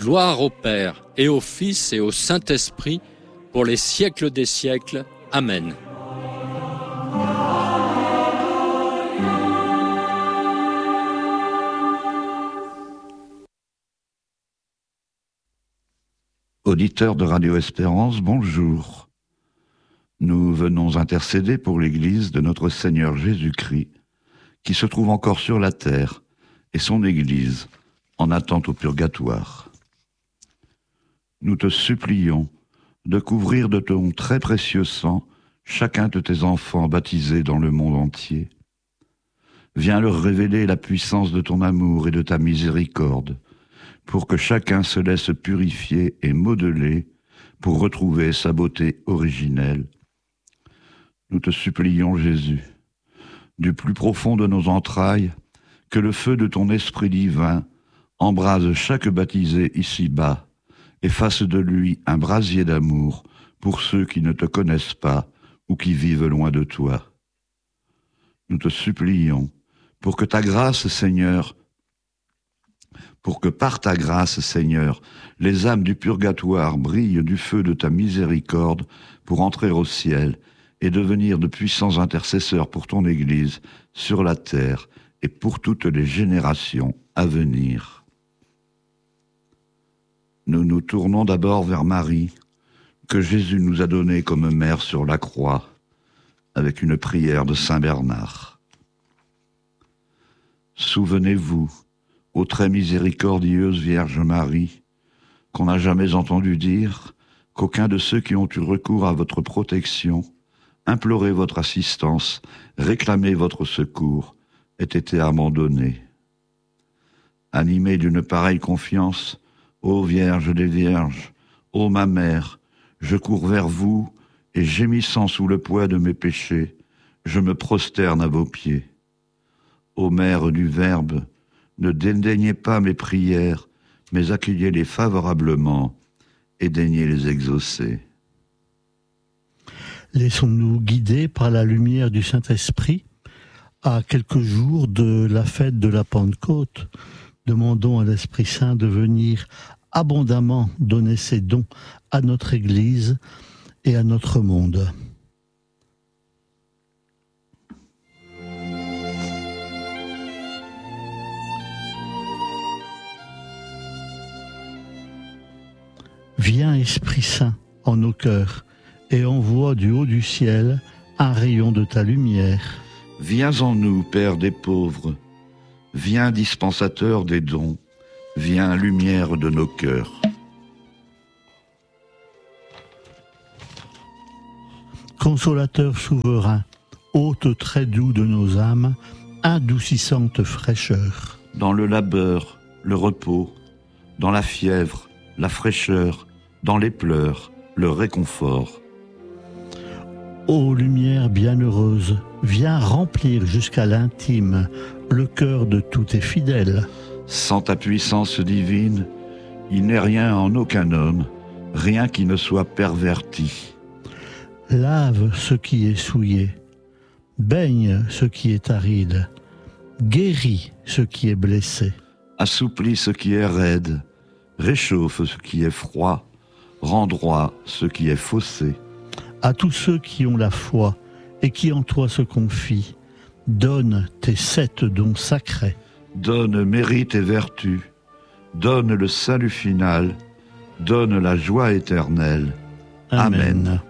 Gloire au Père, et au Fils, et au Saint-Esprit, pour les siècles des siècles. Amen. Auditeurs de Radio Espérance, bonjour. Nous venons intercéder pour l'Église de notre Seigneur Jésus-Christ, qui se trouve encore sur la terre, et son Église en attente au purgatoire. Nous te supplions de couvrir de ton très précieux sang chacun de tes enfants baptisés dans le monde entier. Viens leur révéler la puissance de ton amour et de ta miséricorde, pour que chacun se laisse purifier et modeler pour retrouver sa beauté originelle. Nous te supplions, Jésus, du plus profond de nos entrailles, que le feu de ton Esprit divin embrase chaque baptisé ici-bas et fasse de lui un brasier d'amour pour ceux qui ne te connaissent pas ou qui vivent loin de toi. Nous te supplions pour que ta grâce, Seigneur, pour que par ta grâce, Seigneur, les âmes du purgatoire brillent du feu de ta miséricorde pour entrer au ciel et devenir de puissants intercesseurs pour ton Église sur la terre et pour toutes les générations à venir. Nous nous tournons d'abord vers Marie, que Jésus nous a donnée comme mère sur la croix, avec une prière de Saint Bernard. Souvenez-vous, ô très miséricordieuse Vierge Marie, qu'on n'a jamais entendu dire qu'aucun de ceux qui ont eu recours à votre protection, imploré votre assistance, réclamé votre secours, ait été abandonné. Animé d'une pareille confiance, ô Vierge des Vierges, ô ma mère, je cours vers vous et gémissant sous le poids de mes péchés, je me prosterne à vos pieds. Ô Mère du Verbe, ne dédaignez pas mes prières, mais accueillez-les favorablement et daignez les exaucer. Laissons-nous guider par la lumière du Saint-Esprit. À quelques jours de la fête de la Pentecôte, demandons à l'Esprit Saint de venir abondamment donner ses dons à notre Église et à notre monde. Viens, Esprit Saint, en nos cœurs, et envoie du haut du ciel un rayon de ta lumière. Viens en nous, Père des pauvres, viens dispensateur des dons, viens lumière de nos cœurs. Consolateur souverain, hôte très doux de nos âmes, adoucissante fraîcheur. Dans le labeur, le repos, dans la fièvre, la fraîcheur, dans les pleurs, le réconfort. Ô lumière bienheureuse, viens remplir jusqu'à l'intime le cœur de tous tes fidèles. Sans ta puissance divine, il n'est rien en aucun homme, rien qui ne soit perverti. Lave ce qui est souillé, baigne ce qui est aride, guéris ce qui est blessé. Assouplis ce qui est raide, réchauffe ce qui est froid, rends droit ce qui est faussé. À tous ceux qui ont la foi et qui en toi se confient, donne tes 7 dons sacrés. Donne mérite et vertu, donne le salut final, donne la joie éternelle. Amen.